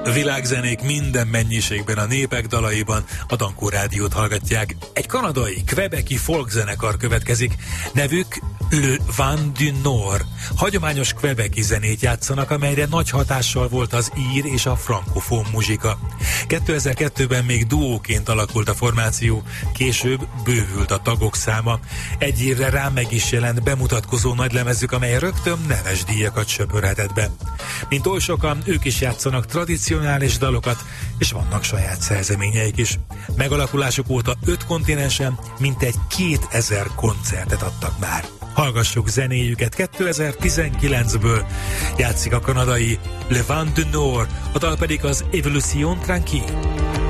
Világzenék minden mennyiségben a népek dalaiban a Dankó Rádiót hallgatják. Egy kanadai, quebeci folkzenekar következik, nevük Le Vent du Nord. Hagyományos quebeci zenét játszanak, amelyre nagy hatással volt az ír és a frankofón muzsika. 2002-ben még duóként alakult a formáció, később bővült a tagok száma. Egy évre rá meg is jelent bemutatkozó nagylemezük, amely rögtön neves díjakat söpörhetett be. Mint oly sokan, ők is játszanak tradicionális dalokat, és vannak saját szerzeményeik is. Megalakulásuk óta 5 kontinensen mintegy 2000 koncertet adtak már. Hallgassuk zenéjüket 2019-ből. Játszik a kanadai Le Vent du Nord, a dal pedig az Evolution Tranquille.